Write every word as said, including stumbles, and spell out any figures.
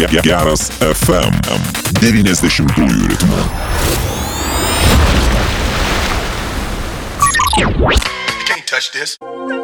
Geras F M devyniasdešimtųjų ritmu. You can't touch this.